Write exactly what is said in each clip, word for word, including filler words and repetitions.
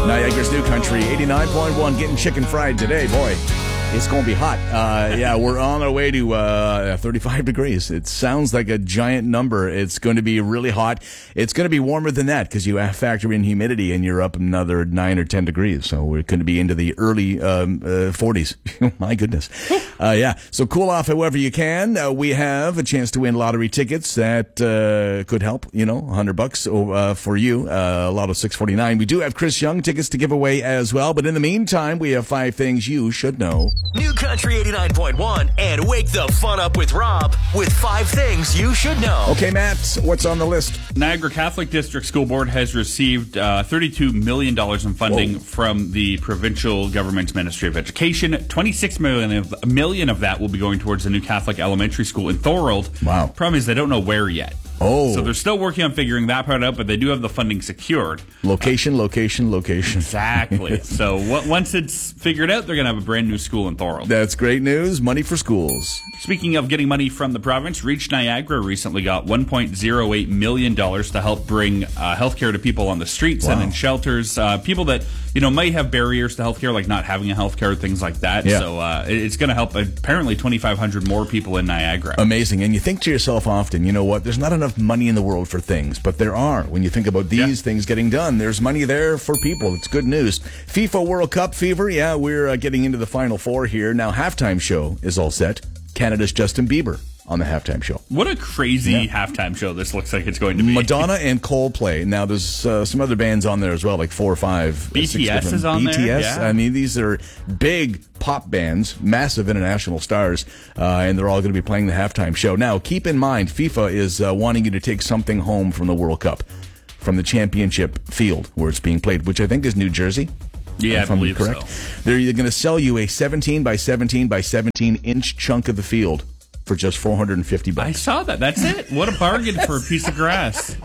Niagara's New Country, eighty-nine point one, getting chicken fried today, boy. It's going to be hot. Uh, yeah, we're on our way to uh, thirty-five degrees. It sounds like a giant number. It's going to be really hot. It's going to be warmer than that because you factor in humidity and you're up another nine or ten degrees. So we're going to be into the early um, uh, forties. My goodness. Uh, yeah, so cool off however you can. Uh, we have a chance to win lottery tickets that uh, could help, you know, one hundred bucks uh, for you. Uh, Lotto six forty-nine. We do have Chris Young tickets to give away as well. But in the meantime, we have five things you should know. New Country eighty-nine point one and wake the fun up with Rob with five things you should know. Okay, Matt, what's on the list? Niagara Catholic District School Board has received uh, thirty-two million dollars in funding Whoa. from the provincial government's Ministry of Education. twenty-six million dollars of, million of that will be going towards the new Catholic elementary school in Thorold. Wow. Problem is they don't know where yet. Oh. So they're still working on figuring that part out, but they do have the funding secured. Location, location, location. Exactly. So what, once it's figured out, they're going to have a brand new school in Thorold. That's great news. Money for schools. Speaking of getting money from the province, Reach Niagara recently got one point oh eight million dollars to help bring uh, healthcare to people on the streets Wow. and in shelters. Uh, people that, you know, might have barriers to healthcare, like not having a healthcare, things like that. Yeah. So uh, it- it's going to help apparently twenty-five hundred more people in Niagara. Amazing. And you think to yourself often, you know what, there's not enough money in the world for things, but there are. When you think about these Yeah. things getting done, there's money there for people. It's good news. FIFA World Cup fever. Yeah, we're uh, getting into the Final Four here. Now, halftime show is all set. Canada's Justin Bieber on the halftime show. What a crazy Yeah. halftime show this looks like it's going to be. Madonna and Coldplay. Now, there's uh, some other bands on there as well, like four or five. uh, B T six S different- is on B T S. there, yeah. I mean, these are big pop bands, massive international stars, uh, and they're all going to be playing the halftime show. Now, keep in mind, FIFA is uh, wanting you to take something home from the World Cup, from the championship field where it's being played, which I think is New Jersey. Yeah, if I I'm believe correct. so. They're going to sell you a seventeen by seventeen by seventeen inch chunk of the field for just four hundred fifty bucks. I saw that. That's it. What a bargain for a piece of grass.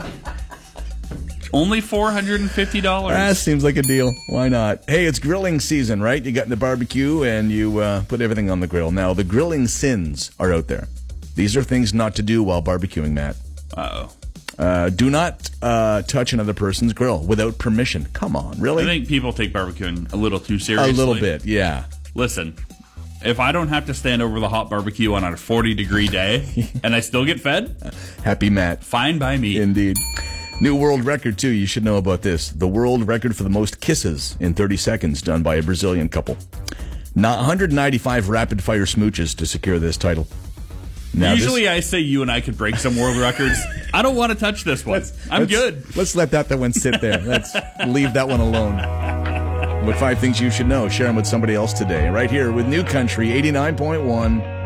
Only four hundred fifty dollars. That seems like a deal. Why not? Hey, it's grilling season, right? You got in the barbecue and you uh, put everything on the grill. Now, the grilling sins are out there. These are things not to do while barbecuing, Matt. Uh-oh. Uh, do not uh, touch another person's grill without permission. Come on, I really? think people take barbecuing a little too A seriously. little bit, yeah. Listen, if I don't have to stand over the hot barbecue on a forty degree day and I still get fed, Happy Matt. fine by me. Indeed. New world record, too. You should know about this. The world record for the most kisses in thirty seconds done by a Brazilian couple. Now, one hundred ninety-five rapid-fire smooches to secure this title. Now, Usually this, I say you and I could break some world records. I don't want to touch this one. I'm let's- good. Let's let that, that one sit there. Let's leave that one alone. But five things you should know. Share them with somebody else today. Right here with New Country eighty-nine point one.